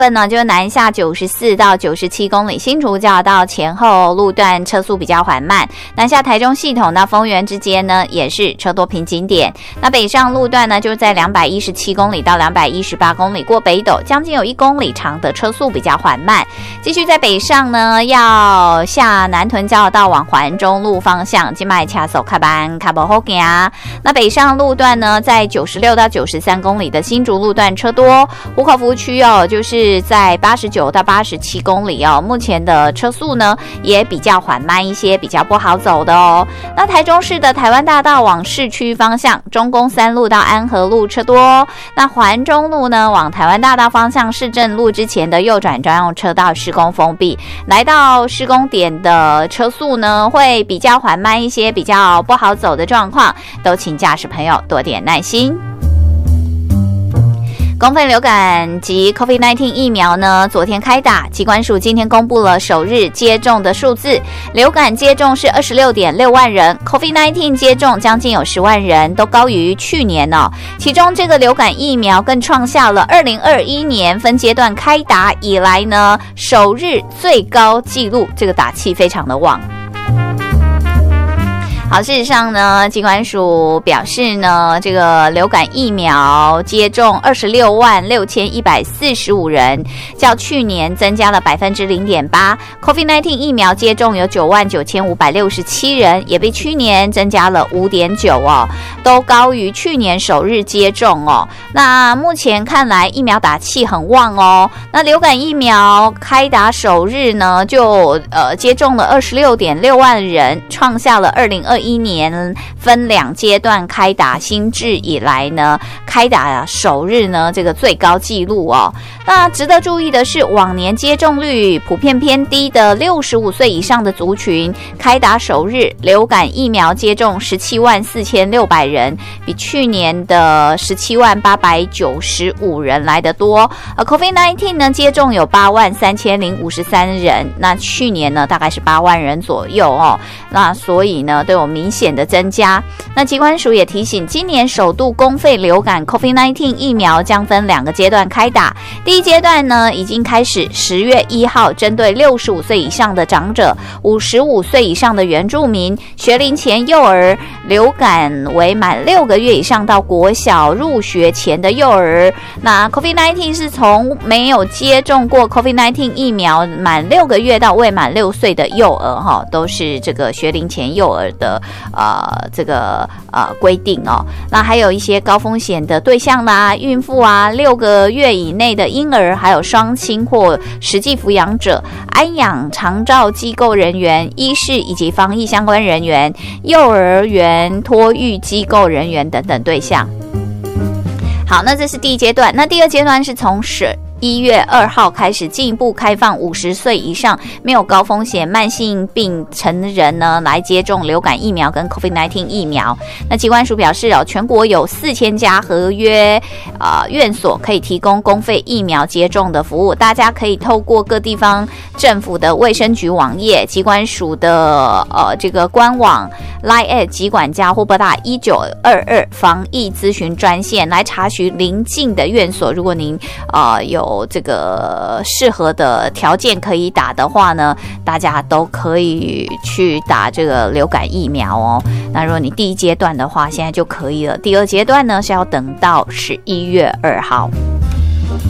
分呢，就南下94到97公里，新竹交流道前后路段车速比较缓慢，南下台中系统到丰原之间呢也是车多瓶颈点。那北上路段呢就在217公里到218公里，过北斗将近有1公里长的车速比较缓慢。继续在北上呢，要下南屯交流道往环中路方向，今麦车速较慢，较不好行。那北上路段呢，在96到93公里的新竹路段车多，湖口服务区就是在89到87公里目前的车速呢也比较缓慢一些，比较不好走的哦。那台中市的台湾大道往市区方向，中宫3路到安和路车多，那环中路呢往台湾大道方向市政路之前的右转专用车道施工封闭，来到施工点的车速呢会比较缓慢一些，比较不好走的状况，都请驾驶朋友多点耐心。公费流感及 COVID-19 疫苗呢，昨天开打，疾管署今天公布了首日接种的数字，流感接种是 26.6 万人， COVID-19 接种将近有10万人，都高于去年哦。其中这个流感疫苗更创下了2021年分阶段开打以来呢首日最高纪录，这个打气非常的旺。好，事实上呢，疾管署表示呢，这个流感疫苗接种266145人，较去年增加了 0.8%。COVID-19 疫苗接种有99567人，也比去年增加了 5.9%哦，都高于去年首日接种哦。那目前看来，疫苗打气很旺哦。那流感疫苗开打首日呢，就接种了 26.6 万人，创下了2021年分2阶段开打新制以来呢，开打首日呢这个最高纪录哦。那值得注意的是，往年接种率普遍偏低的65岁以上的族群，开打首日流感疫苗接种174600人，比去年的178895人来得多。COVID-19 呢接种有83053人，那去年呢大概是8万人左右哦。那所以呢都有明显的增加。那疾管署也提醒，今年首度公费流感 COVID-19 疫苗将分2个阶段开打。第一阶段呢已经开始10月1号，针对65岁以上的长者、55岁以上的原住民、学龄前幼儿、流感为满6个月以上到国小入学前的幼儿。那 COVID-19 是从没有接种过 COVID-19 疫苗满6个月到未满6岁的幼儿都是这个学龄前幼儿的这个规定哦。那还有一些高风险的对象啦，孕妇啊，6个月以内的婴儿，还有双亲或实际抚养者、安养长照机构人员、医事以及防疫相关人员、幼儿园托育机构人员等等对象。好，那这是第一阶段。那第二阶段是从1月2号开始进一步开放50岁以上没有高风险慢性病成人呢来接种流感疫苗跟 COVID-19 疫苗。那疾管署表示全国有4000家合约院所可以提供公费疫苗接种的服务，大家可以透过各地方政府的卫生局网页、疾管署的这个官网、LINE@ 疾管家或拨打1922防疫咨询专线来查询邻近的院所。如果您有这个适合的条件可以打的话呢，大家都可以去打这个流感疫苗哦。那如果你第一阶段的话，现在就可以了。第二阶段呢是要等到11月2号。